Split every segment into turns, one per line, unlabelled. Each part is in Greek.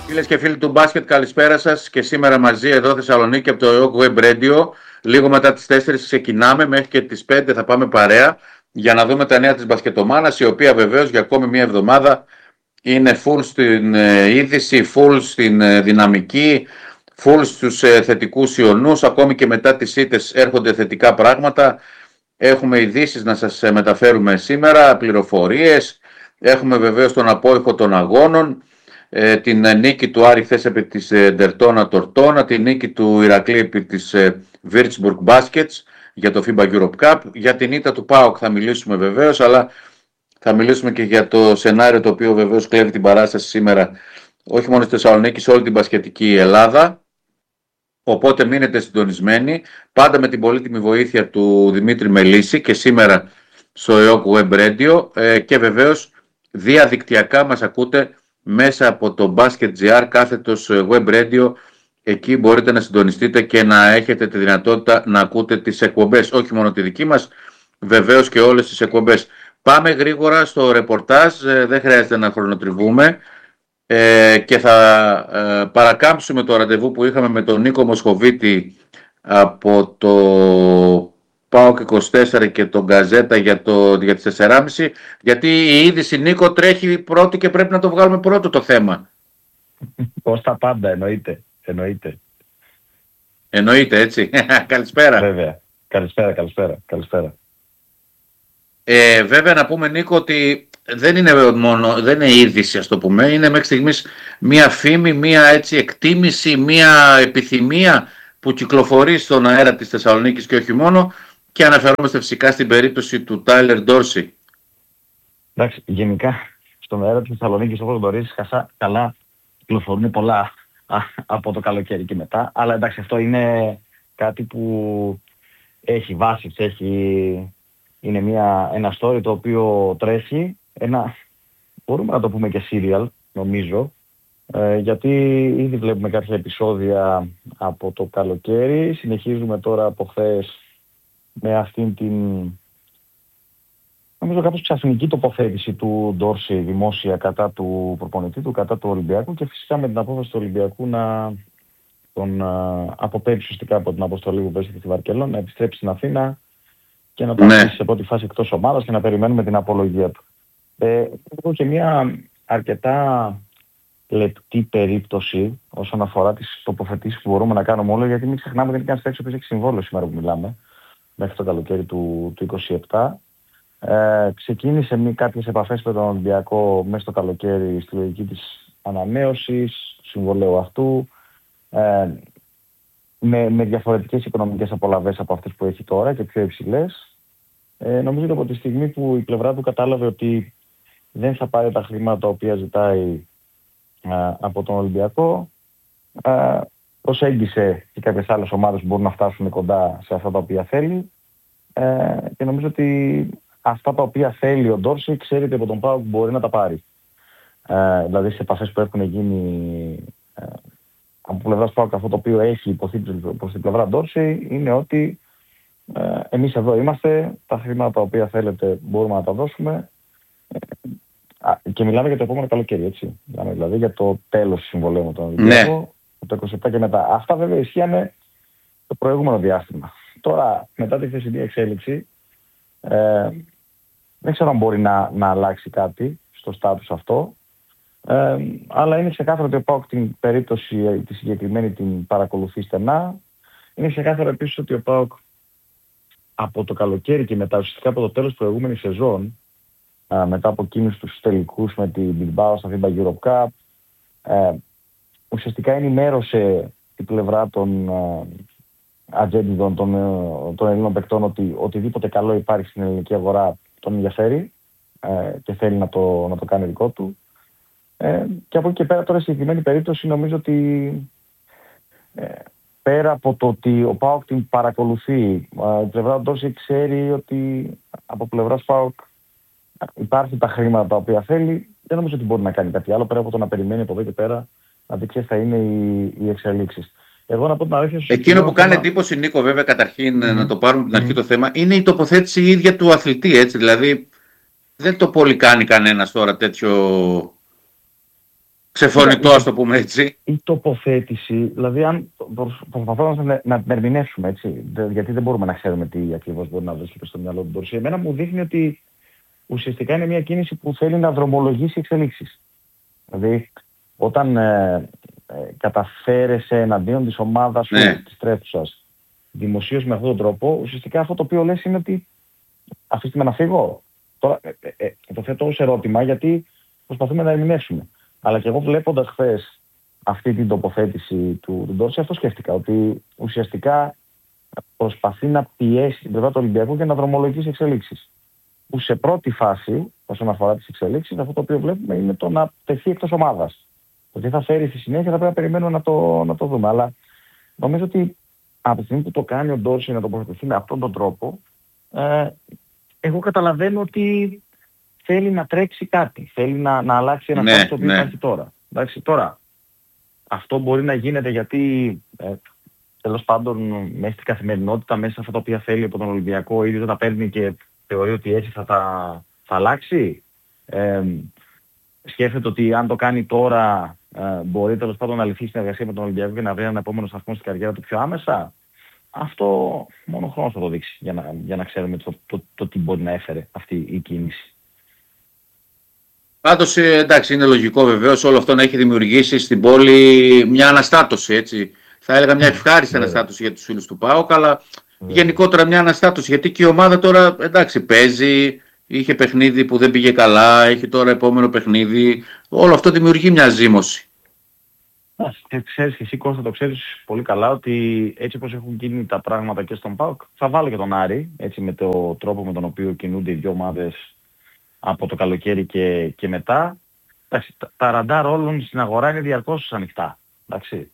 Φίλες και φίλοι του μπάσκετ, καλησπέρα σας και σήμερα μαζί εδώ Θεσσαλονίκη από το EOK Web Radio. Λίγο μετά τις 4 ξεκινάμε, μέχρι και τις 5 θα πάμε παρέα για να δούμε τα νέα της μπασκετομάνας, η οποία βεβαίως για ακόμη μία εβδομάδα είναι full στην είδηση, full στην δυναμική, full στους θετικούς ιονούς. Ακόμη και μετά τις ήττες έρχονται θετικά πράγματα. Έχουμε ειδήσεις να σας μεταφέρουμε σήμερα, πληροφορίες. Έχουμε βεβαίως τον απόϊχο των αγώνων. Την νίκη του Άρη χθες επί της Ντερτώνα Τορτώνα, την νίκη του Ηρακλή επί της Würzburg Baskets για το FIBA Europe Cup. Για την ήττα του ΠΑΟΚ θα μιλήσουμε βεβαίως, αλλά θα μιλήσουμε και για το σενάριο το οποίο βεβαίως κλέβει την παράσταση σήμερα, όχι μόνο στη Θεσσαλονίκη, σε όλη την μπασκετική Ελλάδα. Οπότε μείνετε συντονισμένοι, πάντα με την πολύτιμη βοήθεια του Δημήτρη Μελίσση και σήμερα στο EOK Web Radio, και βεβαίως διαδικτυακά μας ακούτε μέσα από το Basket.gr κάθετος Web Radio. Εκεί μπορείτε να συντονιστείτε και να έχετε τη δυνατότητα να ακούτε τις εκπομπές, όχι μόνο τη δική μας, βεβαίως και όλες τις εκπομπές. Πάμε γρήγορα στο ρεπορτάζ, δεν χρειάζεται να χρονοτριβούμε, και θα παρακάμψουμε το ραντεβού που είχαμε με τον Νίκο Μοσχοβίτη από το ΠΑΟΚ 24 και τον Γκαζέτα για τις 4.30, γιατί η είδηση, Νίκο, τρέχει πρώτη και πρέπει να το βγάλουμε πρώτο το θέμα.
Πώς τα πάντα, εννοείται.
Εννοείται, έτσι. Καλησπέρα.
Βέβαια. Καλησπέρα.
Βέβαια να πούμε, Νίκο, ότι δεν είναι είδηση, ας το πούμε, είναι μέχρι στιγμής μία φήμη, μία έτσι εκτίμηση, μία επιθυμία που κυκλοφορεί στον αέρα της Θεσσαλονίκης και όχι μόνο, και αναφερόμαστε φυσικά στην περίπτωση του Τάιλερ Ντόρσι.
Εντάξει, γενικά στον αέρα της Θεσσαλονίκης, όπως γνωρίζεις, καλά κυκλοφορούν πολλά από το καλοκαίρι και μετά, αλλά εντάξει, αυτό είναι κάτι που έχει βάσεις, είναι ένα story το οποίο τρέχει, μπορούμε να το πούμε και serial, νομίζω, γιατί ήδη βλέπουμε κάποια επεισόδια από το καλοκαίρι, συνεχίζουμε τώρα από χθες με αυτήν την, νομίζω, κάπως ξαφνική τοποθέτηση του Ντόρση δημόσια κατά του προπονητή του, κατά του Ολυμπιακού, και φυσικά με την απόφαση του Ολυμπιακού να τον αποπέμψει ουσιαστικά από την αποστολή που βρίσκεται στη Βαρκελόνη, να επιστρέψει στην Αθήνα και να το αφήσει σε πρώτη φάση εκτός ομάδας και να περιμένουμε την απολογία του. Έχω και μια αρκετά λεπτή περίπτωση όσον αφορά τις τοποθετήσεις που μπορούμε να κάνουμε όλο, γιατί μην ξεχνάμε ότι είναι και ένας παίκτης που έχει συμβόλαιο σήμερα που μιλάμε, μέχρι το καλοκαίρι του 27. Ξεκίνησε κάποιες επαφές με τον Ολυμπιακό μέσα στο καλοκαίρι στη λογική της ανανέωσης συμβολαίου αυτού, με διαφορετικές οικονομικές απολαβές από αυτές που έχει τώρα και πιο υψηλές. Νομίζω ότι από τη στιγμή που η πλευρά του κατάλαβε ότι δεν θα πάρει τα χρήματα τα οποία ζητάει από τον Ολυμπιακό, προσέγγισε και κάποιες άλλες ομάδες που μπορούν να φτάσουν κοντά σε αυτά τα οποία θέλει, και νομίζω ότι αυτά τα οποία θέλει ο Ντόρση ξέρει ότι από τον ΠΑΟΚ μπορεί να τα πάρει. Δηλαδή σε επαφές που έχουν γίνει από πλευράς ΠΑΟΚ, αυτό το οποίο έχει υποθεί προς την πλευρά Ντόρση είναι ότι εμείς εδώ είμαστε, τα χρήματα τα οποία θέλετε μπορούμε να τα δώσουμε, και μιλάμε για το επόμενο καλοκαίρι, έτσι. Μιλάμε δηλαδή για το τέλος του συμβολαίου με τον Ολυμπιακό, το 27 και μετά. Αυτά βέβαια ισχύανε το προηγούμενο διάστημα. Τώρα, μετά τη χθεσινή εξέλιξη, δεν ξέρω αν μπορεί να αλλάξει κάτι στο στάτους αυτό, αλλά είναι ξεκάθαρο ότι ο ΠΑΟΚ την περίπτωση τη συγκεκριμένη την παρακολουθεί στενά. Είναι ξεκάθαρο επίσης ότι ο ΠΑΟΚ από το καλοκαίρι και μετά, ουσιαστικά από το τέλος της προηγούμενης σεζόν, μετά από εκείνους τους τελικούς με την Bilbao στα FIBA Europe Cup, ουσιαστικά ενημέρωσε την πλευρά των ατζέντιδων των Ελλήνων παικτών ότι οτιδήποτε καλό υπάρχει στην ελληνική αγορά τον ενδιαφέρει, και θέλει να το κάνει δικό του. Και από εκεί και πέρα, τώρα στη συγκεκριμένη περίπτωση, νομίζω ότι πέρα από το ότι ο ΠΑΟΚ την παρακολουθεί, η πλευρά του Ντόρση ξέρει ότι από πλευράς ΠΑΟΚ υπάρχουν τα χρήματα τα οποία θέλει. Δεν νομίζω ότι μπορεί να κάνει κάτι άλλο πέρα από το να περιμένει από εδώ και πέρα να δει ποιες θα είναι οι εξελίξεις. Εγώ να πω την αλήθεια.
Εκείνο που κάνει εντύπωση, Νίκο, βέβαια, καταρχήν να το πάρουμε την αρχή το θέμα, είναι η τοποθέτηση η ίδια του αθλητή, έτσι. Δηλαδή δεν το πολύ κάνει κανένας τώρα τέτοιο ξεφωνητό, ας το πούμε έτσι.
Η τοποθέτηση, δηλαδή αν προσπαθώ να την ερμηνεύσουμε, έτσι, γιατί δεν μπορούμε να ξέρουμε τι ακριβώς μπορεί να βρίσκεται στο μυαλό του Ντόρση. Εμένα μου δείχνει ότι ουσιαστικά είναι μια κίνηση που θέλει να δρομολογήσει εξελίξεις. Δηλαδή, όταν καταφέρεσαι εναντίον της ομάδας σου, της τρέχουσας, δημοσίως με αυτόν τον τρόπο, ουσιαστικά αυτό το οποίο λες είναι ότι αφήστε με να φύγω. Τώρα το θέτω ως ερώτημα γιατί προσπαθούμε να ερμηνεύσουμε. Αλλά και εγώ βλέποντας χθες αυτή την τοποθέτηση του Ντόρση, αυτό σκέφτηκα. Ότι ουσιαστικά προσπαθεί να πιέσει την πλευρά του Ολυμπιακού και να δρομολογήσει εξελίξεις. Που σε πρώτη φάση, όσον αφορά τις εξελίξεις, αυτό το οποίο βλέπουμε είναι το να τεθεί εκτός ομάδας. Το τι θα φέρει στη συνέχεια θα πρέπει να περιμένουμε να το δούμε. Αλλά νομίζω ότι από τη στιγμή που το κάνει ο Ντόρση να τοποθετηθεί με αυτόν τον τρόπο, εγώ καταλαβαίνω ότι θέλει να τρέξει κάτι. Θέλει να αλλάξει ένα πράγμα το οποίο υπάρχει τώρα. Εντάξει, τώρα, αυτό μπορεί να γίνεται γιατί τέλος πάντων μέσα στην καθημερινότητα, μέσα σε αυτά τα οποία θέλει από τον Ολυμπιακό, ο ίδιος τα παίρνει και θεωρεί ότι έτσι θα αλλάξει. Σκέφτεται ότι αν το κάνει τώρα μπορεί τέλος πάντων να λυθεί συνεργασία με τον Ολυμπιακό και να βρει έναν επόμενο σταθμό στην καριέρα του πιο άμεσα. Αυτό μόνο ο χρόνος θα το δείξει για να ξέρουμε το τι μπορεί να έφερε αυτή η κίνηση.
Πάντως, εντάξει, είναι λογικό βεβαίως όλο αυτό να έχει δημιουργήσει στην πόλη μια αναστάτωση, έτσι. Θα έλεγα μια ευχάριστη αναστάτωση για τους φίλους του ΠΑΟΚ, αλλά γενικότερα μια αναστάτωση, γιατί και η ομάδα τώρα, εντάξει, παίζει, είχε παιχνίδι που δεν πήγε καλά, έχει τώρα επόμενο παιχνίδι, όλο αυτό δημιουργεί μια ζήμωση.
Ξέρεις και εσύ, Κώστα, το ξέρεις πολύ καλά ότι έτσι όπως έχουν γίνει τα πράγματα και στον ΠΑΟΚ, θα βάλω και τον Άρη, έτσι με το τρόπο με τον οποίο κινούνται οι δύο ομάδες από το καλοκαίρι και μετά. Εντάξει, τα ραντάρ όλων στην αγορά είναι διαρκώς ανοιχτά. Εντάξει.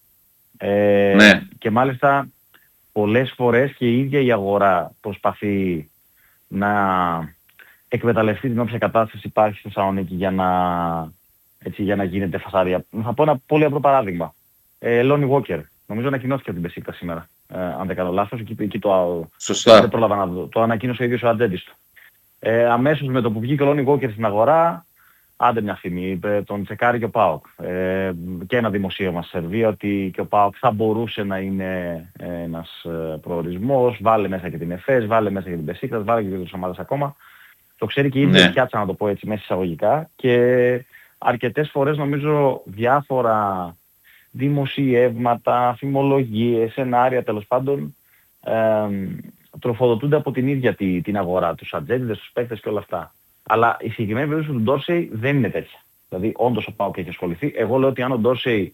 Και μάλιστα πολλές φορές και η ίδια η αγορά προσπαθεί να εκμεταλλευτεί την όποια κατάσταση υπάρχει στη Θεσσαλονίκη για να γίνεται φασάρια. Θα πω ένα πολύ απλό παράδειγμα. Lonnie Walker. Νομίζω ανακοινώθηκε από την Μπεσίκτας σήμερα. Αν δεν κάνω λάθος, εκεί
Σωστά.
Δεν πρόλαβα να δω. Το ανακοίνωσε ο ίδιος ο ατζέντης του. Αμέσως με το που βγήκε ο Lonnie Walker στην αγορά, άντε μια στιγμή, τον τσεκάρει και ο ΠΑΟΚ. Και ένα δημοσίευμα στη Σερβία ότι και ο ΠΑΟΚ θα μπορούσε να είναι ένας προορισμός. Βάλε μέσα και την ΕΦΕΣ, βάλε μέσα και την Μπεσίκτας, βάλε και τις ομάδες ακόμα. Το ξέρει και η ίδια η πιάτσα, να το πω έτσι, μέσα εισαγωγικά. Και αρκετές φορές νομίζω διάφορα δημοσιεύματα, φημολογίες, σενάρια τέλος πάντων τροφοδοτούνται από την ίδια την αγορά, τους ατζέντιδες, τους παίκτες και όλα αυτά. Αλλά η συγκεκριμένη περίπτωση του Ντόρσεϊ δεν είναι τέτοια. Δηλαδή όντως ο ΠΑΟΚ έχει ασχοληθεί. Εγώ λέω ότι αν ο Ντόρσεϊ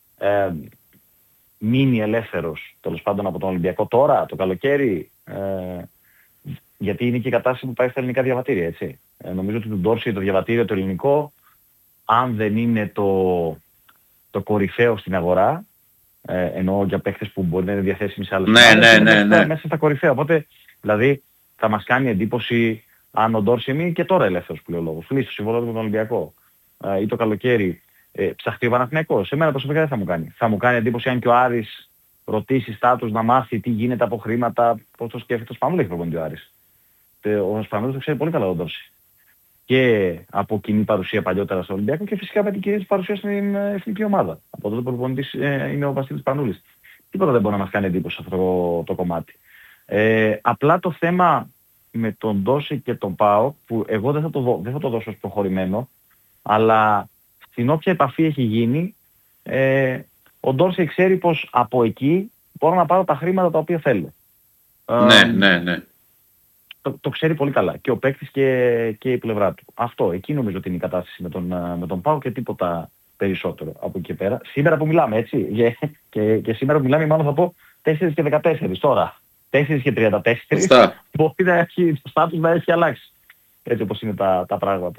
μείνει ελεύθερος τέλος πάντων από τον Ολυμπιακό τώρα, το καλοκαίρι, γιατί είναι και η κατάσταση που πάει στα ελληνικά διαβατήρια, έτσι. Νομίζω ότι του Ντόρσεϊ το διαβατήριο το ελληνικό, αν δεν είναι το κορυφαίο στην αγορά, εννοώ για παίκτες που μπορεί να είναι διαθέσιμοι σε άλλες ομάδες, μέσα στα κορυφαία. Οπότε, δηλαδή, θα μας κάνει εντύπωση αν ο Ντόρσεϊ μείνει και τώρα ελεύθερος, που λέει ο λόγος. Λύσει το συμβόλαιο του με τον Ολυμπιακό ή το καλοκαίρι ψαχτεί ο Παναθηναϊκός. Εμένα προσωπικά δεν θα μου κάνει. Θα μου κάνει εντύπωση αν και ο Άρης ρωτήσει στάτους να μάθει τι γίνεται από χρήματα, πώς το σκέφτεται. Ο Σπανούλης έχει προπονητή ο Άρης. Ο Σπανούλης το ξέρει πολύ καλά τον Ντόρσεϊ. Και από κοινή παρουσία παλιότερα στο Ολυμπιακό και φυσικά με την κοινή παρουσία στην εθνική ομάδα. Από τότε που προπονητής είναι ο Βασίλης Σπανούλης. Τίποτα δεν μπορεί να μας κάνει εντύπωση αυτό το κομμάτι. Απλά το θέμα με τον Ντόρσεϊ και τον ΠΑΟΚ, που εγώ δεν θα το δώσω ως προχωρημένο, αλλά στην όποια επαφή έχει γίνει, ο Ντόρσεϊ ξέρει πως από εκεί μπορώ να πάρω τα χρήματα τα οποία θέλω.
Ναι.
Το ξέρει πολύ καλά και ο παίκτης και η πλευρά του. Αυτό, εκεί νομίζω ότι είναι η κατάσταση με τον ΠΑΟΚ και τίποτα περισσότερο από εκεί και πέρα. Σήμερα που μιλάμε, έτσι, και σήμερα που μιλάμε μάλλον θα πω 4 και 14 τώρα. 4 και 34 μπορεί να έχει, το στάτους να έχει αλλάξει. Έτσι όπως είναι τα πράγματα.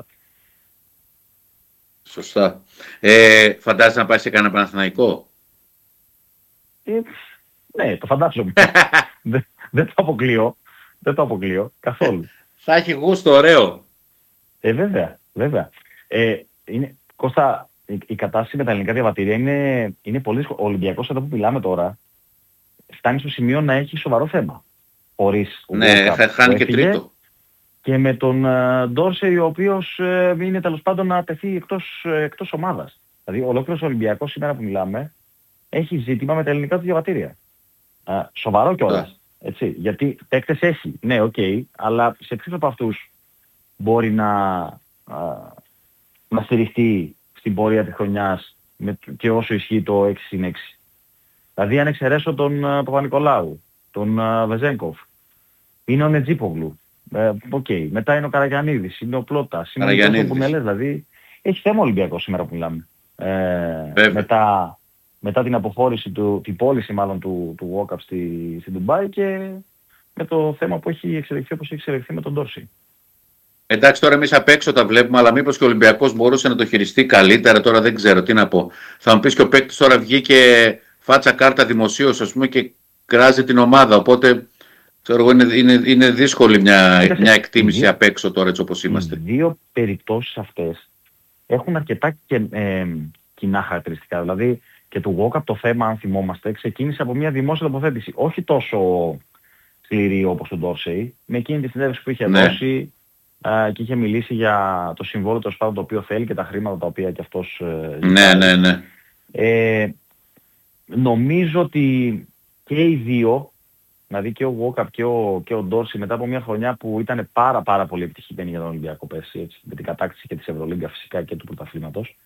Σωστά. Φαντάζεσαι να πάει σε κανένα Παναθηναϊκό?
Ναι, το φαντάζομαι. Δεν το αποκλείω. Δεν το αποκλείω καθόλου.
Θα έχει γούστο, ωραίο.
Βέβαια. Κώστα, η κατάσταση με τα ελληνικά διαβατήρια είναι πολύ δύσκολη. Ο Ολυμπιακός εδώ που μιλάμε τώρα φτάνει στο σημείο να έχει σοβαρό θέμα.
Θα χάνει και τρίτο.
Και με τον Ντόρσεϊ, ο οποίος είναι τέλος πάντων να τεθεί εκτός ομάδας. Δηλαδή, ολόκληρος ο Ολυμπιακός σήμερα που μιλάμε έχει ζήτημα με τα ελληνικά του διαβατήρια. Σοβαρό κιόλας. Έτσι. Γιατί παίκτες έχει, ναι, οκ, αλλά σε ποιους από αυτούς μπορεί να στηριχτεί στην πορεία της χρονιάς και όσο ισχύει το 6+6. Δηλαδή, αν εξαιρέσω τον Παπα-Νικολάου, τον Βεζένκοφ, είναι ο Νετζίπογλου. Μετά είναι ο Καραγιαννίδης, είναι ο Πλώτας, είναι ο Τόσο Μπουνελές. Δηλαδή, έχει θέμα ο Ολυμπιακός σήμερα που μιλάμε. Μετά την αποχώρηση την πώληση μάλλον του Walkup στη Ντουμπάι και με το θέμα που έχει εξελιχθεί όπως έχει εξελιχθεί με τον Ντόρση.
Εντάξει, τώρα εμείς απ' έξω τα βλέπουμε, αλλά μήπως και ο Ολυμπιακός μπορούσε να το χειριστεί καλύτερα, τώρα δεν ξέρω τι να πω. Θα μου πεις και ο παίκτης τώρα βγήκε φάτσα κάρτα δημοσίως, ας πούμε, και κράζει την ομάδα, οπότε ξέρω, είναι δύσκολη μια εκτίμηση απ' έξω τώρα έτσι όπως είμαστε.
Οι δύο περιπτώσεις αυτές έχουν αρκετά κοινά χαρακτηριστικά. Δηλαδή και του Walkup το θέμα, αν θυμόμαστε, ξεκίνησε από μια δημόσια τοποθέτηση. Όχι τόσο σκληρή όπως του Ντόρσεϊ, με εκείνη τη συνέντευξη που είχε δώσει και είχε μιλήσει για το συμβόλαιο το οποίο θέλει και τα χρήματα τα οποία και αυτός
ζητάει. Ναι.
Νομίζω ότι και οι δύο, δηλαδή και ο Walkup και ο Ντόρσεϊ, μετά από μια χρονιά που ήταν πάρα πολύ επιτυχημένη για τον Ολυμπιακό πέρσι, έτσι, με την κατάκτηση και της Ευρωλίγκα φυσικά και του πρωταθλήματος.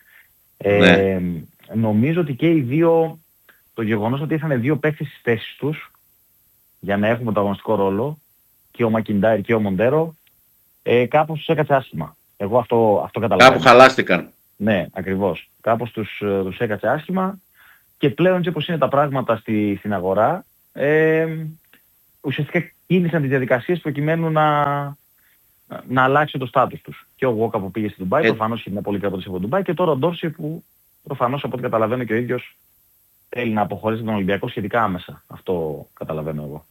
Νομίζω ότι και οι δύο, το γεγονός ότι είχαν δύο παίκτες στις θέσεις τους για να έχουν πρωταγωνιστικό ρόλο, και ο Μακιντάιρ και ο Μοντέρο, κάπως τους έκατσε άσχημα. Εγώ αυτό καταλαβαίνω.
Κάπου χαλάστηκαν.
Ναι, ακριβώς. Κάπως τους έκατσε άσχημα και πλέον έτσι όπως είναι τα πράγματα στην αγορά, ουσιαστικά κίνησαν τις διαδικασίες προκειμένου να αλλάξει το στάτους τους. Και ο Walkup που πήγε στην Ντουμπάι, προφανώς είχε μια πολύ καλή πρόταση από την Ντουμπάι, και τώρα ο Ντόρσεϊ που προφανώς από ό,τι καταλαβαίνω και ο ίδιος θέλει να αποχωρήσει τον Ολυμπιακό σχετικά άμεσα. Αυτό καταλαβαίνω εγώ.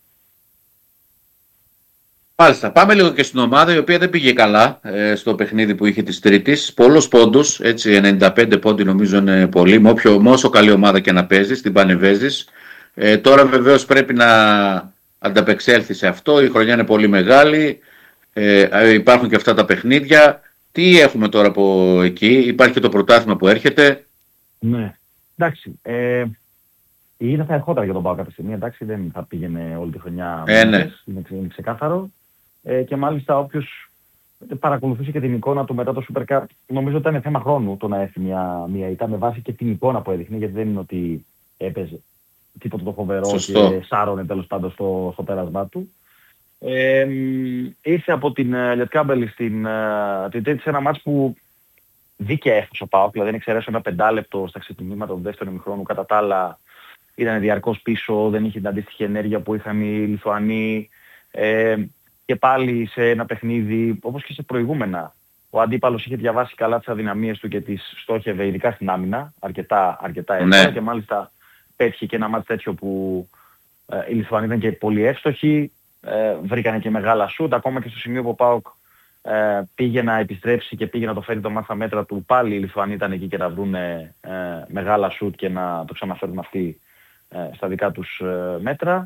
Μάλιστα. Πάμε λίγο και στην ομάδα η οποία δεν πήγε καλά στο παιχνίδι που είχε της Τρίτης. Πολλούς πόντους, έτσι 95 πόντοι νομίζω είναι πολύ, με όσο καλή ομάδα και να παίζεις, την πανεβέζεις. Τώρα βεβαίως πρέπει να ανταπεξέλθει σε αυτό, η χρονιά είναι πολύ μεγάλη, υπάρχουν και αυτά τα παιχνίδια. Τι έχουμε τώρα από εκεί, υπάρχει και το πρωτάθλημα που έρχεται.
Ναι, εντάξει. Η ήττα θα ερχόταν για τον ΠΑΟΚ κάποια στιγμή, εντάξει, δεν θα πήγαινε όλη τη χρονιά.
Ναι.
Είναι ξεκάθαρο. Και μάλιστα όποιος παρακολουθούσε και την εικόνα του μετά το Super Cup, νομίζω ότι ήταν θέμα χρόνου το να έρθει μια ήττα με βάση και την εικόνα που έδειχνε, γιατί δεν είναι ότι έπαιζε τίποτα το φοβερό.
Σωστό.
Και σάρωνε τέλος πάντων στο πέρασμά του. Ήρθε από την Λιετκάμπελη στην Τρίτη σε ένα μάτς που δίκαια έφτασε ο ΠΑΟΚ, δηλαδή δεν εξαιρέσω ένα 5 λεπτό στα ξεκινήματα του δεύτερου ημιχρόνου, κατά τα άλλα ήταν διαρκώς πίσω, δεν είχε την αντίστοιχη ενέργεια που είχαν οι Λιθουανοί, και πάλι σε ένα παιχνίδι όπως και σε προηγούμενα. Ο αντίπαλος είχε διαβάσει καλά τις αδυναμίες του και τις στόχευε ειδικά στην άμυνα, αρκετά εύκολα,
Ναι.
Και μάλιστα πέτυχε και ένα μάτς τέτοιο που οι Λιθουανοί ήταν και πολύ εύστοχοι, βρήκανε και μεγάλα σούτ, ακόμα και στο σημείο που ο ΠΑΟΚ πήγε να επιστρέψει και πήγε να το φέρει το μάτς στα μέτρα του, πάλι οι Λιθουανοί ήταν εκεί και να βρουν μεγάλα σούτ και να το ξαναφέρουν αυτοί στα δικά τους μέτρα.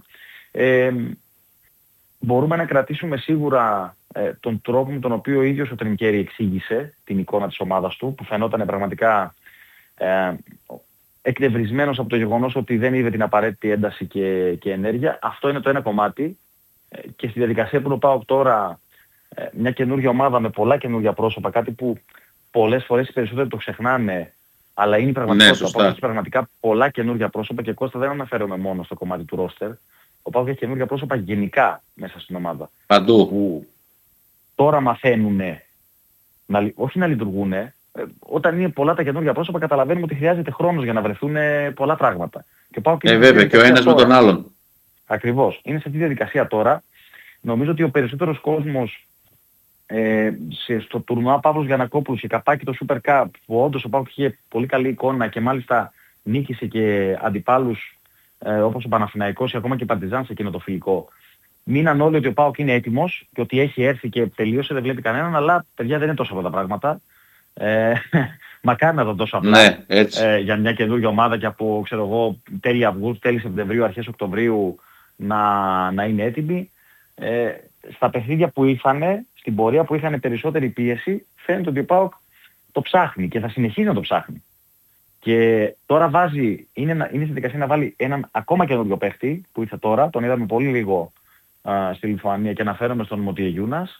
Μπορούμε να κρατήσουμε σίγουρα τον τρόπο με τον οποίο ο ίδιος ο Τρινκέρι εξήγησε την εικόνα της ομάδας του, που φαινόταν πραγματικά εκνευρισμένος από το γεγονός ότι δεν είδε την απαραίτητη ένταση και ενέργεια. Αυτό είναι το ένα κομμάτι. Και στη διαδικασία που είναι ο ΠΑΟΚ τώρα, μια καινούργια ομάδα με πολλά καινούργια πρόσωπα, κάτι που πολλές φορές οι περισσότεροι το ξεχνάνε, αλλά είναι η πραγματικότητα. Ο ΠΑΟΚ έχει πραγματικά πολλά καινούργια πρόσωπα και Κώστα δεν αναφέρομαι μόνο στο κομμάτι του ρόστερ. Ο ΠΑΟΚ έχει καινούργια πρόσωπα γενικά μέσα στην ομάδα.
Παντού.
Που τώρα μαθαίνουν, όχι να λειτουργούν. Όταν είναι πολλά τα καινούργια πρόσωπα, καταλαβαίνουμε ότι χρειάζεται χρόνος για να βρεθούν πολλά πράγματα. Και
βέβαια, και ο ένας με τον άλλον.
Ακριβώς. Είναι σε αυτή τη διαδικασία τώρα. Νομίζω ότι ο περισσότερος κόσμος στο τουρνουά Παύλος Γιαννακόπουλος και καπάκι το Super Cup, που όντως ο ΠΑΟΚ είχε πολύ καλή εικόνα και μάλιστα νίκησε και αντιπάλους όπως ο Παναθηναϊκός ή ακόμα και Παρτιζάν σε εκείνο το φιλικό. Μείναν όλοι ότι ο ΠΑΟΚ είναι έτοιμος και ότι έχει έρθει και τελείωσε, δεν βλέπει κανέναν, αλλά παιδιά δεν είναι τόσο αυτά τα πράγματα. Μακάρι να ήταν τόσο απλά,
ναι,
για μια καινούργια ομάδα και από τέλη Αυγούστου, τέλη Σεπτεμβρίου, αρχές Οκτωβρίου να είναι έτοιμοι. Στα παιχνίδια που είχαν, στην πορεία που είχαν περισσότερη πίεση, φαίνεται ότι ο ΠΑΟΚ το ψάχνει και θα συνεχίσει να το ψάχνει. Και τώρα είναι στη δικασία να βάλει έναν ακόμα καινούριο παίχτη που ήρθε τώρα, τον είδαμε πολύ λίγο στη Λιθουανία και αναφέρομαι στον Μωτίε Γιούνας.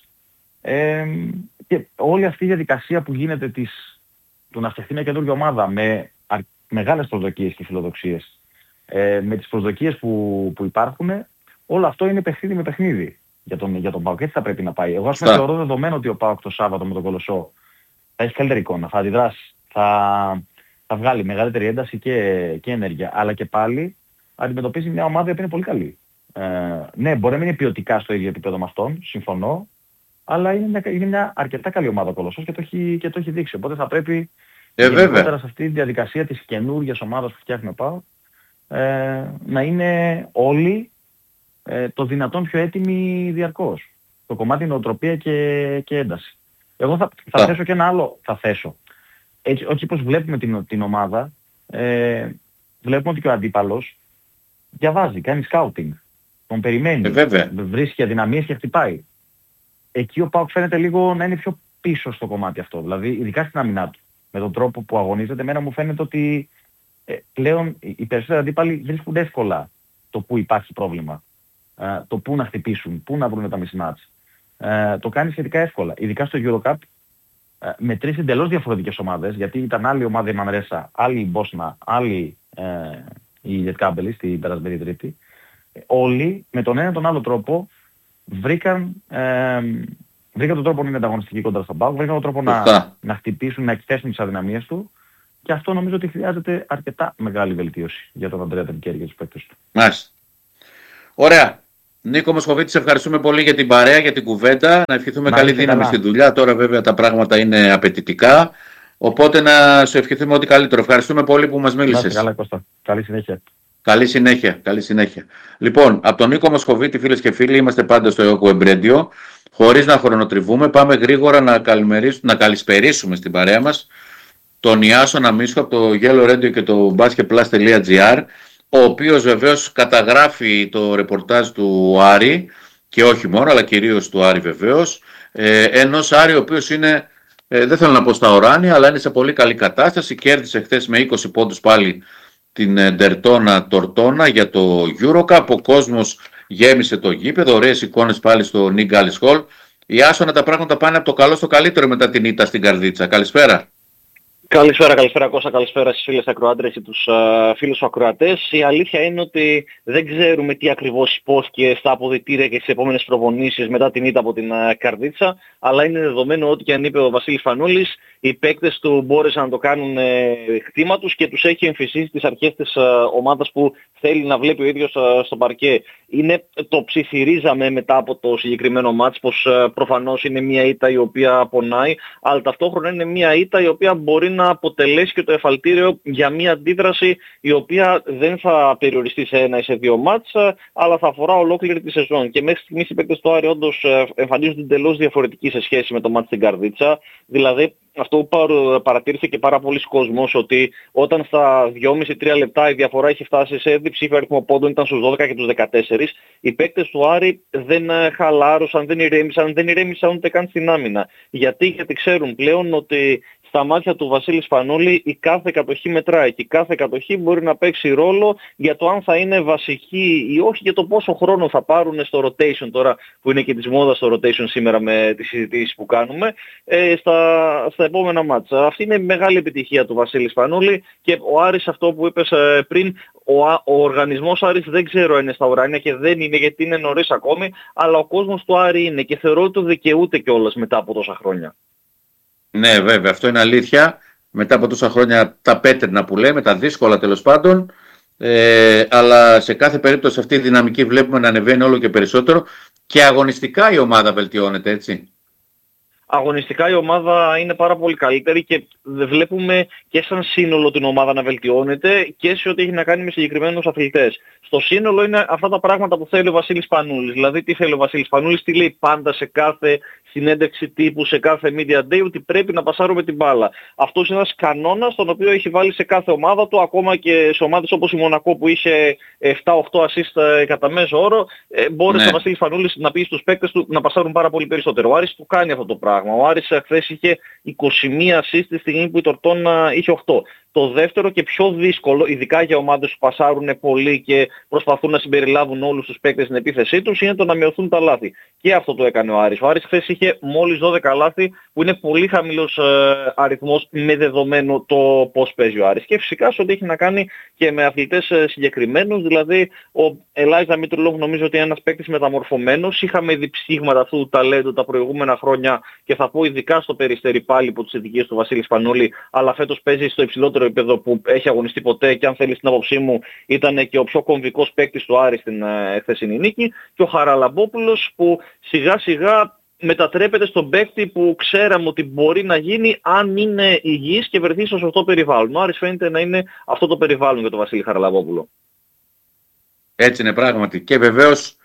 Και όλη αυτή η διαδικασία που γίνεται του να φτιαχτεί μια καινούργια ομάδα με μεγάλες προσδοκίες και φιλοδοξίες, με τις προσδοκίες που υπάρχουν, όλο αυτό είναι παιχνίδι με παιχνίδι για τον ΠΑΟΚ. Έτσι θα πρέπει να πάει. Εγώ θεωρώ δεδομένο ότι ο ΠΑΟΚ το Σάββατο με τον Κολοσσό θα έχει καλύτερη εικόνα, θα αντιδράσει, θα βγάλει μεγαλύτερη ένταση και ενέργεια. Αλλά και πάλι αντιμετωπίζει μια ομάδα που είναι πολύ καλή. Ναι, μπορεί να μην είναι ποιοτικά στο ίδιο επίπεδο με αυτόν, συμφωνώ, αλλά είναι μια αρκετά καλή ομάδα ο Κολοσσός και το έχει δείξει. Οπότε θα πρέπει γενικότερα σε αυτή τη διαδικασία της καινούργιας ομάδας που φτιάχνει ο ΠΑΟΚ να είναι όλοι το δυνατόν πιο έτοιμοι διαρκώς. Το κομμάτι νοοτροπία και ένταση. Εγώ θα θέσω και ένα άλλο. Έτσι όπως βλέπουμε την ομάδα, βλέπουμε ότι και ο αντίπαλος διαβάζει, κάνει σκάουτινγκ. Τον περιμένει, βρίσκει αδυναμίες και χτυπάει. Εκεί ο ΠΑΟΚ φαίνεται λίγο να είναι πιο πίσω στο κομμάτι αυτό. Δηλαδή, ειδικά στην άμυνά του. Με τον τρόπο που αγωνίζεται, εμένα μου φαίνεται ότι πλέον οι περισσότεροι αντίπαλοι βρίσκουν εύκολα το που υπάρχει πρόβλημα. Το που να χτυπήσουν, που να βρουν τα mismatch. Το κάνει σχετικά εύκολα. Ειδικά στο EuroCup, με τρεις εντελώς διαφορετικές ομάδες, γιατί ήταν άλλη ομάδα η Μανρέσα, άλλη η Μπόσνα, άλλη η Λιετκάμπελη στην περασμένη Τρίτη. Όλοι με τον ένα τον άλλο τρόπο βρήκαν τον τρόπο να είναι ανταγωνιστικοί κόντρα στον ΠΑΟΚ, βρήκαν τον τρόπο να χτυπήσουν, να εκθέσουν τις αδυναμίες του, και αυτό νομίζω ότι χρειάζεται αρκετά μεγάλη βελτίωση για τον Αντρέα Τρικέρι και τους παίκτες του.
Μάλιστα. Ωραία. Νίκο Μοσχοβίτη, σε ευχαριστούμε πολύ για την παρέα, για την κουβέντα. Να ευχηθούμε καλή δύναμη στη δουλειά. Τώρα βέβαια τα πράγματα είναι απαιτητικά. Οπότε να σου ευχηθούμε ό,τι καλύτερο. Ευχαριστούμε πολύ που μας μίλησες.
Καλά, Κώστα. Καλή συνέχεια.
Καλή συνέχεια. Λοιπόν, από τον Νίκο Μοσχοβίτη, φίλες και φίλοι, είμαστε πάντα στο EOK Web Radio. Χωρίς να χρονοτριβούμε, πάμε γρήγορα να καλησπερίσουμε στην παρέα μας τον Ιάσονα Μίσχο από το Yellow Radio και το basketplus.gr, ο οποίος βεβαίως καταγράφει το ρεπορτάζ του Άρη, και όχι μόνο, αλλά κυρίως του Άρη βεβαίως, ενός Άρη ο οποίος είναι, δεν θέλω να πω στα οράνια, αλλά είναι σε πολύ καλή κατάσταση. Κέρδισε χθες με 20 πόντους πάλι την Ντερτόνα Τορτόνα για το EuroCup. Ο κόσμος γέμισε το γήπεδο, ωραίες εικόνες πάλι στο Nick Gallis Hall. Ιάσονα, τα πράγματα πάνε από το καλό στο καλύτερο μετά την ήττα στην Καρδίτσα. Καλησπέρα.
Καλησπέρα Κώστα, καλησπέρα στις φίλες ακροάτρες και τους φίλους ακροατές. Η αλήθεια είναι ότι δεν ξέρουμε τι ακριβώς υπόθηκε στα αποδυτήρια και στις επόμενες προπονήσεις μετά την ήττα από την Καρδίτσα, αλλά είναι δεδομένο ότι, και αν είπε ο Βασίλης Φανούλης, οι παίκτες του μπόρεσαν να το κάνουν χτήμα τους και τους έχει εμφυσίσει τις αρχές της ομάδας που θέλει να βλέπει ο ίδιος στο παρκέ. Το ψιθυρίζαμε μετά από το συγκεκριμένο μάτς πως προφανώς είναι μια ήττα η οποία πονάει, αλλά ταυτόχρονα είναι μια ήττα η οποία μπορεί να αποτελέσει και το εφαλτήριο για μια αντίδραση η οποία δεν θα περιοριστεί σε ένα ή σε δύο μάτς, αλλά θα αφορά ολόκληρη τη σεζόν. Και μέχρι στιγμής οι παίκτες του Άρη όντως εμφανίζονται εντελώς διαφορετικοί σε σχέση με το μάτς στην Καρδίτσα. Δηλαδή αυτό που παρατήρησε και πάρα πολλοί κόσμος, ότι όταν στα 2,5-3 λεπτά η διαφορά είχε φτάσει σε διψήφιο αριθμό πόντων, ήταν στους 12 και τους 14, οι παίκτες του Άρη δεν χαλάρωσαν, δεν ηρέμησαν ούτε καν στην άμυνα. Γιατί ξέρουν πλέον ότι στα μάτια του Βασίλη Σπανούλη η κάθε κατοχή μετράει και η κάθε κατοχή μπορεί να παίξει ρόλο για το αν θα είναι βασική ή όχι, για το πόσο χρόνο θα πάρουν στο rotation, τώρα που είναι και της μόδας το rotation σήμερα με τις συζητήσεις που κάνουμε, στα επόμενα μάτσα. Αυτή είναι η μεγάλη επιτυχία του Βασίλη Σπανούλη, και ο Άρης, αυτό που είπες πριν, ο οργανισμός Άρης δεν ξέρω αν είναι στα ουράνια, και δεν είναι γιατί είναι νωρίς ακόμη, αλλά ο κόσμος του Άρη είναι, και θεωρώ ότι το δικαιούται κιόλας μετά από τόσα χρόνια.
Ναι, βέβαια, αυτό είναι αλήθεια. Μετά από τόσα χρόνια τα πέτρινα που λέμε, τα δύσκολα τέλος πάντων, αλλά σε κάθε περίπτωση αυτή η δυναμική βλέπουμε να ανεβαίνει όλο και περισσότερο, και αγωνιστικά η ομάδα βελτιώνεται, έτσι.
Αγωνιστικά η ομάδα είναι πάρα πολύ καλύτερη, και βλέπουμε και σαν σύνολο την ομάδα να βελτιώνεται και σε ό,τι έχει να κάνει με συγκεκριμένους αθλητές. Στο σύνολο είναι αυτά τα πράγματα που θέλει ο Βασίλης Πανούλης. Δηλαδή τι θέλει ο Βασίλης Πανούλης, τι λέει πάντα σε κάθε συνέντευξη τύπου, σε κάθε media day, ότι πρέπει να πασάρουμε την μπάλα. Αυτός είναι ένας κανόνας τον οποίο έχει βάλει σε κάθε ομάδα του, ακόμα και σε ομάδες όπως η Μονακό που είχε 7-8 assist κατά μέσο όρο, μπόρεσε ο Βασίλης Πανούλης να πει στους παίκτες του να πασάρουν πάρα πολύ περισσότερο. Ο Άρης του κάνει αυτό το πράγμα. Ο Άρης χθες είχε 21 assist τη στιγμή που η Τορτόνα είχε 8. Το δεύτερο και πιο δύσκολο, ειδικά για ομάδες που πασάρουν πολύ και προσπαθούν να συμπεριλάβουν όλους τους παίκτες στην επίθεσή τους, είναι το να μειωθούν τα λάθη. Και αυτό το έκανε ο Άρης. Ο Άρης χθες είχε μόλις 12 λάθη, που είναι πολύ χαμηλός αριθμός με δεδομένο το πώς παίζει ο Άρης. Και φυσικά σε ό,τι έχει να κάνει και με αθλητές συγκεκριμένους, δηλαδή ο Ελάιζα Μήτρουλογ νομίζω ότι είναι ένας παίκτης μεταμορφωμένος. Είχαμε δει ψήγματα αυτού του ταλέντου τα προηγούμενα χρόνια και θα πω ειδικά στο Περιστέρι πάλι υπό τις ειδικές του Βασίλη Σπανούλη, αλλά φέτος παίζει στο υψηλότερο επίπεδο που έχει αγωνιστεί ποτέ και αν θέλει στην άποψή μου ήταν και ο πιο κομβικός παίκτης του Άρη στην χθεσινή νίκη, και ο Χαραλαμπόπουλος που σιγά σιγά μετατρέπεται στον παίκτη που ξέραμε ότι μπορεί να γίνει αν είναι υγιής και βρεθεί στο σωστό περιβάλλον. Ο Άρης φαίνεται να είναι αυτό το περιβάλλον για τον Βασίλη Χαραλαμπόπουλο.
Έτσι είναι πράγματι. Και βεβαίως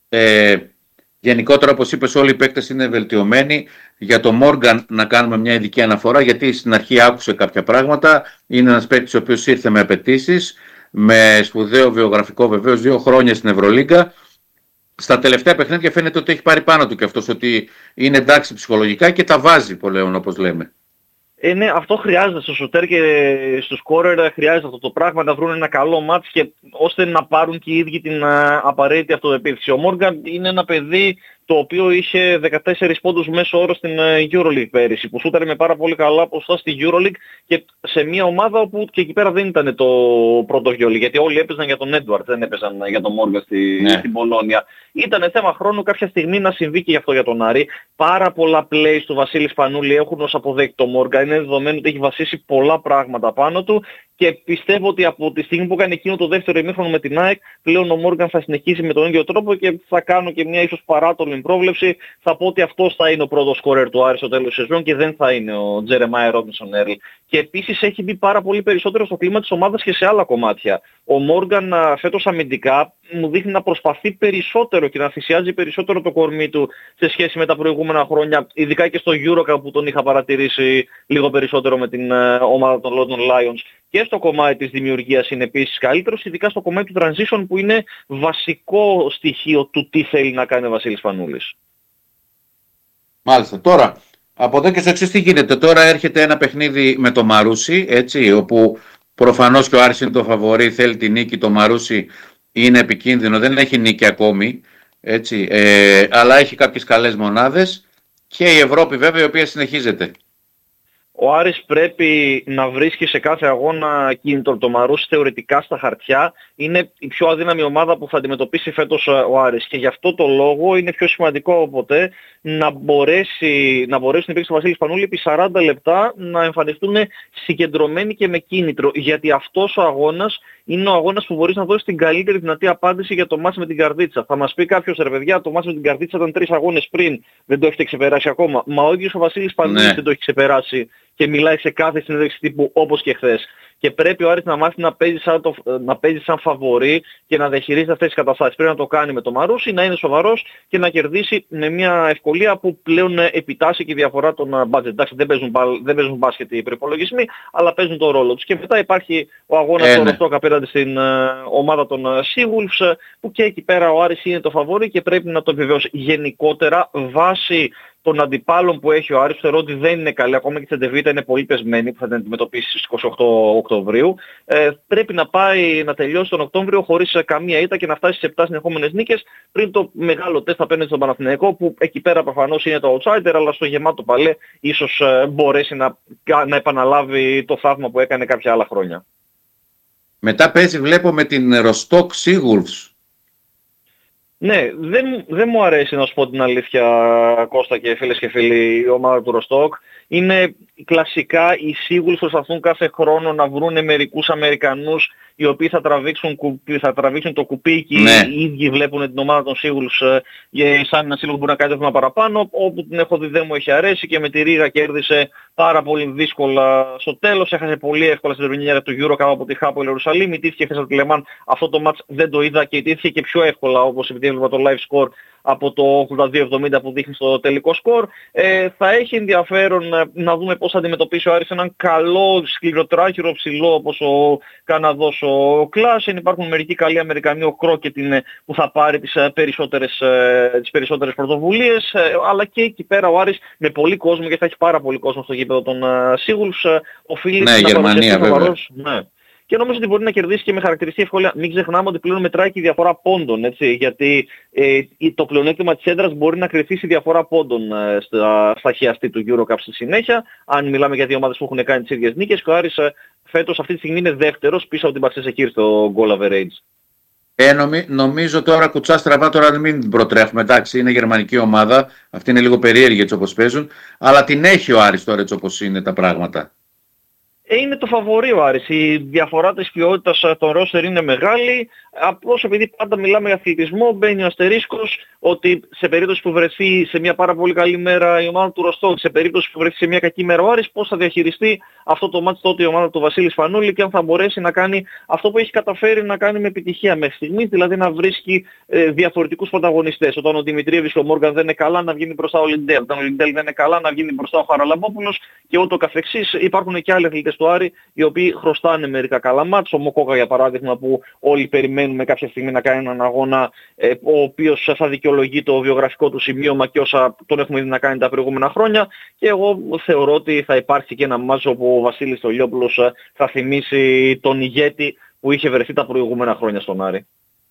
γενικότερα, όπως είπες, όλοι οι παίκτες είναι βελτιωμένοι. Για τον Μόργαν να κάνουμε μια ειδική αναφορά, γιατί στην αρχή άκουσε κάποια πράγματα. Είναι ένας παίκτης ο οποίος ήρθε με απαιτήσεις, με σπουδαίο βιογραφικό βεβαίως, 2 χρόνια στην Ευρωλίγκα. Στα τελευταία παιχνίδια φαίνεται ότι έχει πάρει πάνω του και αυτός, ότι είναι εντάξει ψυχολογικά και τα βάζει πλέον, όπως λέμε.
Ναι, αυτό χρειάζεται στο σουτέρ και στο σκόρερ, χρειάζεται αυτό το πράγμα, να βρουν ένα καλό μάτς και ώστε να πάρουν και οι ίδιοι την απαραίτητη αυτοεπίθεση. Ο Μόργαν είναι ένα παιδί το οποίο είχε 14 πόντους μέσο όρο στην EuroLeague πέρυσι, που σούταρε με πάρα πολύ καλά ποσοστά στη EuroLeague και σε μια ομάδα όπου και εκεί πέρα δεν ήταν το πρώτο γιόλι, γιατί όλοι έπαιζαν για τον Έντουαρτ, δεν έπαιζαν για τον Μόργαν στην Πολόνια. Ήταν θέμα χρόνου κάποια στιγμή να συμβεί και γι' αυτό για τον Άρη. Πάρα πολλά plays του Βασίλη Σπανούλη έχουν ως αποδέκτη το Μόργαν, είναι δεδομένο ότι έχει βασίσει πολλά πράγματα πάνω του και πιστεύω ότι από τη στιγμή που έκανε εκείνο το δεύτερο ημίχρονο με την ΑΕΚ, πλέον ο Μόργαν θα συνεχίσει με τον ίδιο τρόπο και θα κάνω και μια ίσως παράτολη πρόβλεψη. Θα πω ότι αυτός θα είναι ο πρώτος σκόρερ του Άρη στο τέλος της σεζόν και δεν θα είναι ο Τζερεμάι Ρόμπινσον Έρλ. Και επίσης έχει μπει πάρα πολύ περισσότερο στο κλίμα της ομάδας και σε άλλα κομμάτια. Ο Μόργαν φέτος αμυντικά μου δείχνει να προσπαθεί περισσότερο και να θυσιάζει περισσότερο το κορμί του σε σχέση με τα προηγούμενα χρόνια, ειδικά και στο EuroCup που τον είχα παρατηρήσει λίγο περισσότερο με την ομάδα των London Lions. Και στο κομμάτι της δημιουργίας είναι επίσης καλύτερος, ειδικά στο κομμάτι του transition που είναι βασικό στοιχείο του τι θέλει να κάνει ο Βασίλης Πανούλης.
Μάλιστα. Τώρα, από εδώ και στο εξής τι γίνεται. Τώρα έρχεται ένα παιχνίδι με το Μαρούσι, έτσι, όπου προφανώς και ο Άρης είναι το φαβορί, θέλει τη νίκη, το Μαρούσι είναι επικίνδυνο, δεν έχει νίκη ακόμη, έτσι, αλλά έχει κάποιες καλές μονάδες και η Ευρώπη βέβαια η οποία συνεχίζεται.
Ο Άρης πρέπει να βρίσκει σε κάθε αγώνα κίνητρο. Το Μαρούσι θεωρητικά στα χαρτιά είναι η πιο αδύναμη ομάδα που θα αντιμετωπίσει φέτος ο Άρης και γι' αυτό το λόγο είναι πιο σημαντικό από ποτέ να μπορέσουν οι παίκτες του Βασίλη Σπανούλη επί 40 λεπτά να εμφανιστούν συγκεντρωμένοι και με κίνητρο, γιατί αυτός ο αγώνας είναι ο αγώνας που μπορείς να δώσεις την καλύτερη δυνατή απάντηση για το μάτς με την Καρδίτσα. Θα μας πει κάποιος, ρε παιδιά, το μάτς με την Καρδίτσα ήταν 3 αγώνες πριν, δεν το έχετε ξεπεράσει ακόμα. Μα ο ίδιος ο Βασίλης Σπανούλης δεν το έχει ξεπεράσει και μιλάει σε κάθε συνέντευξη τύπου όπως και χθες. Και πρέπει ο Άρης να μάθει να παίζει σαν φαβορί και να διαχειρίζεται αυτές τις καταστάσεις. Πρέπει να το κάνει με το Μαρούσι, να είναι σοβαρός και να κερδίσει με μια ευκολία που πλέον επιτάσσει και η διαφορά των budget. Εντάξει, δεν παίζουν μπάσκετ οι προϋπολογισμοί, αλλά παίζουν τον ρόλο τους. Και μετά υπάρχει ο αγώνας του Ροστόκ απέναντι στην ομάδα των Seawolves, που και εκεί πέρα ο Άρης είναι το φαβορί και πρέπει να το επιβεβαιώσει. Γενικότερα, βάσει των αντιπάλων που έχει ο Άρης, θεωρώ ότι δεν είναι καλή. Ακόμα και η Τσεντεβίτα είναι πολύ πεσμένη που θα την αντιμετωπίσει στις 28 Οκτωβρίου. Πρέπει να πάει να τελειώσει τον Οκτώβριο χωρίς καμία ήττα και να φτάσει σε 7 συνεχόμενες νίκες πριν το μεγάλο τεστ απέναντι στον Παναθηναϊκό, που εκεί πέρα προφανώς είναι το outsider, αλλά στο γεμάτο παλέ ίσως μπορέσει να επαναλάβει το θαύμα που έκανε κάποια άλλα χρόνια.
Μετά παίζει, βλέπω, με την Ροστόκ Seawolves.
Ναι, δεν μου αρέσει να σου πω την αλήθεια, Κώστα και φίλες και φίλοι, η ομάδα του Ροστόκ. Είναι κλασικά οι Seawolves προσπαθούν κάθε χρόνο να βρουν μερικούς Αμερικανούς οι οποίοι θα τραβήξουν το κουπί και οι ίδιοι βλέπουν την ομάδα των Seawolves σαν ένα σύλλογο που μπορεί να κάνει το βήμα παραπάνω. Όπου την έχω δει δεν μου έχει αρέσει και με τη Ρήγα κέρδισε πάρα πολύ δύσκολα στο τέλος. Έχασε πολύ εύκολα στην τερμηνία του EuroCup από τη Χάπολ Ιερουσαλήμ. Ιτήθηκε χθες από τη Λεμάν. Αυτό το match δεν το είδα και ιτήθηκε και πιο εύκολα, όπως επειδή έβλεπα το live score από το 82-70 που δείχνει στο τελικό σκορ. Θα έχει ενδιαφέρον να δούμε πώς θα αντιμετωπίσει ο Άρης έναν καλό σκληροτράχυρο ψηλό όπως ο Καναδός ο Κλάσεν. Υπάρχουν μερικοί καλοί Αμερικανοί, ο Κρόκετ είναι που θα πάρει τις περισσότερες πρωτοβουλίες, αλλά και εκεί πέρα ο Άρης με πολύ κόσμο, και θα έχει πάρα πολύ κόσμο στο γήπεδο των Σίγουλους, οφείλει
να Γερμανία βέβαια.
Ναι. Και νομίζω ότι μπορεί να κερδίσει και με χαρακτηριστική ευκολία. Μην ξεχνάμε ότι πλέον μετράει και η διαφορά πόντων, έτσι, γιατί το πλεονέκτημα της έδρας μπορεί να κρυφθεί στη διαφορά πόντων στα χιαστή του EuroCup στη συνέχεια, αν μιλάμε για δύο ομάδες που έχουν κάνει τις ίδιες νίκες, και ο Άρης φέτος αυτή τη στιγμή είναι δεύτερος πίσω από την Μπαξεσεκίρ στο goal average.
Νομίζω τώρα κουτσά στραβά, τώρα μην την προτρέχουμε, εντάξει, είναι γερμανική ομάδα, αυτή είναι λίγο περίεργη έτσι όπως παίζουν, αλλά την έχει ο Άρης τώρα έτσι όπως είναι τα πράγματα.
Είναι το φαβορί ο Άρης. Η διαφορά της ποιότητας των ρόστερ είναι μεγάλη. Απλώς επειδή πάντα μιλάμε για αθλητισμό, μπαίνει ο αστερίσκος ότι σε περίπτωση που βρεθεί σε μια πάρα πολύ καλή μέρα η ομάδα του Ροστόκ, σε περίπτωση που βρεθεί σε μια κακή μέρα ο Άρης, πώς θα διαχειριστεί αυτό το μάτς τότε η ομάδα του Βασίλη Σπανούλη και αν θα μπορέσει να κάνει αυτό που έχει καταφέρει να κάνει με επιτυχία μέχρι στιγμής, δηλαδή να βρίσκει διαφορετικούς πρωταγωνιστές. Όταν ο Δημητρίεβης και ο Μόργαν δεν είναι καλά, να βγαίνει μπροστά ο Λιντέλ. Όταν ο Λιντέλ δεν είναι καλά, να βγαίνει μπροστά ο Χαραλαμπόπουλος και ούτω καθεξής. Υπάρχουν και άλλοι αθλητές του Άρη οι οποίοι χρωστάνε μερικά καλά μάτς. Ο Μοκόκα για παράδειγμα, που όλοι περιμένουμε κάποια στιγμή να κάνει έναν αγώνα ο οποίος θα δικαιολογεί το βιογραφικό του σημείωμα και όσα τον έχουμε δει να κάνει τα προηγούμενα χρόνια, και εγώ θεωρώ ότι θα υπάρξει και ένα μάτς όπου ο Βασίλης Στολιόπουλος θα θυμίσει τον ηγέτη που είχε βρεθεί τα προηγούμενα χρόνια στον Άρη.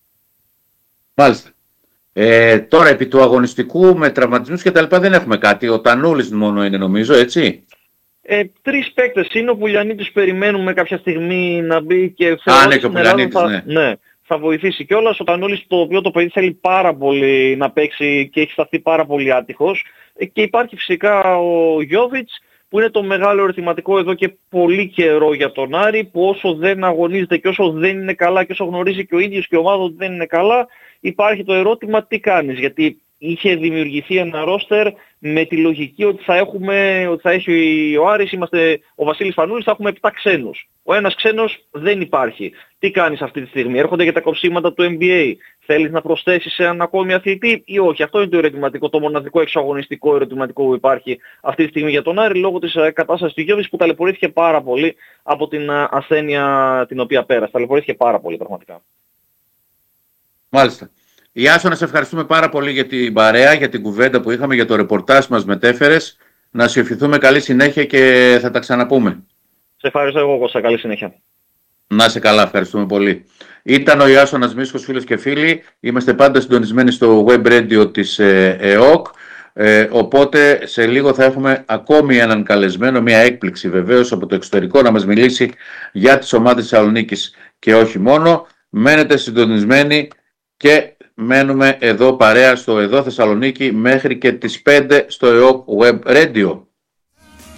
Μάλιστα. Τώρα επί του αγωνιστικού με τραυματισμούς και τα λοιπά δεν έχουμε κάτι. Ο Τανούλης μόνο είναι νομίζω, έτσι.
Τρεις παίκτες είναι. Ο Βουλιανίτης περιμένουμε κάποια στιγμή να μπει και
ναι, και ο Βουλιανίτης,
ναι, θα βοηθήσει κιόλας. Ο Τανούλης, το οποίο το παιδί θέλει πάρα πολύ να παίξει και έχει σταθεί πάρα πολύ άτυχος. Και υπάρχει φυσικά ο Γιόβιτς, που είναι το μεγάλο ερωτηματικό εδώ και πολύ καιρό για τον Άρη, που όσο δεν αγωνίζεται και όσο δεν είναι καλά και όσο γνωρίζει και ο ίδιος και η ομάδα ότι δεν είναι καλά, υπάρχει το ερώτημα τι κάνεις, γιατί είχε δημιουργηθεί ένα ρόστερ με τη λογική ότι θα έχει ο Άρης, ο Βασίλης Φανούλης, θα έχουμε 7 ξένους. Ο ένας ξένος δεν υπάρχει. Τι κάνεις αυτή τη στιγμή? Έρχονται και τα κοψίματα του NBA. Θέλεις να προσθέσεις έναν ακόμη αθλητή ή όχι? Αυτό είναι το ερωτηματικό, το μοναδικό εξαγωνιστικό ερωτηματικό που υπάρχει αυτή τη στιγμή για τον Άρη, λόγω της κατάστασης του Γιώβης, που ταλαιπωρήθηκε πάρα πολύ από την ασθένεια την οποία πέρασε. Ταλαιπωρήθηκε πάρα πολύ πραγματικά.
Μάλιστα. Ιάσο, να σε ευχαριστούμε πάρα πολύ για την παρέα, για την κουβέντα που είχαμε, για το ρεπορτάζ μας μετέφερες. Να σου ευχηθούμε καλή συνέχεια και θα τα ξαναπούμε.
Σε ευχαριστώ εγώ, Κώστα. Καλή συνέχεια.
Να είσαι καλά, ευχαριστούμε πολύ. Ήταν ο Ιάσονας Μίσχος, φίλες και φίλοι. Είμαστε πάντα συντονισμένοι στο web radio της ΕΟΚ. Οπότε σε λίγο θα έχουμε ακόμη έναν καλεσμένο, μια έκπληξη βεβαίως από το εξωτερικό, να μας μιλήσει για τις ομάδες Θεσσαλονίκης και όχι μόνο. Μένετε συντονισμένοι και μένουμε εδώ παρέα στο Εδώ Θεσσαλονίκη μέχρι και τις 5 στο ΕΟΚ Web Radio.